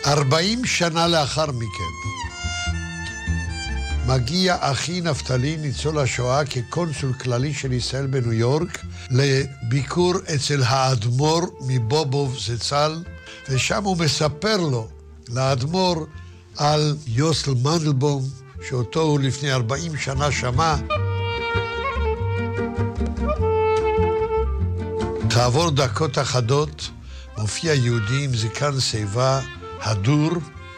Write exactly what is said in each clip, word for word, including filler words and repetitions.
ארבעים שנה לאחר מכן, מגיע אחי נפתלי, ניצול השואה, כקונסול כללי של ישראל בניו יורק, לביקור אצל האדמו"ר מבובוב זצ"ל, ושם הוא מספר לו, לאדמו"ר, על יוסל מנדלבום, שאותו הוא לפני ארבעים שנה שמע. כעבור דקות אחדות, מופיע יהודי עם זקן שיבה, הדור,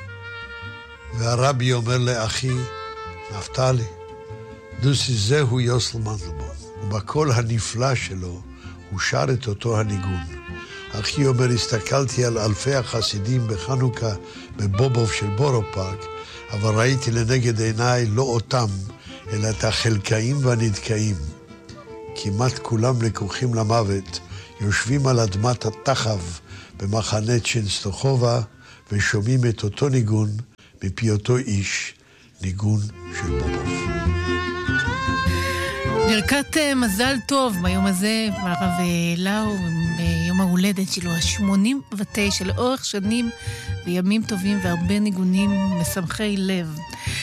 והרבי אומר לאחי, נפתלי, דוסי זהו יוסל מנדלבום, ובקול הנפלא שלו הוא שר את אותו הניגון. אחי אומר, הסתכלתי על אלפי החסידים בחנוכה בבובוב של בורו פארק, אבל ראיתי לנגד עיניי לא אותם, אלא את החלקאים והנדכאים. כמעט כולם לקוחים למוות, יושבים על אדמת התחב במחנה צ'נסטוחובה, ושומעים את אותו ניגון מפי אותו איש, ניגון של בובוב. ברכת מזל טוב ביום הזה, הרב לאו, ביום ההולדת שלו, ה-שמונים ותשע, לאורך שנים וימים טובים והרבה ניגונים משמחי לב.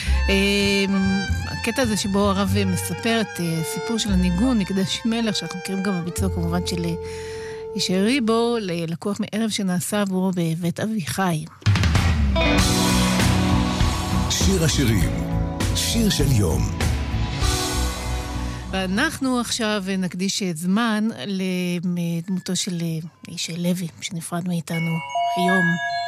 הקטע הזה שבו הרב מספר את סיפור של הניגון, מקדש מלך, שאנחנו מכירים גם בביצוע כמובן של ישי ריבו, ללקוח מערב שנעשה עבורו בבית אביחי. שיר השירים, שיר של יום. ואנחנו עכשיו נקדיש זמן לדמותו של ישי לוי, שנפרד מאיתנו היום.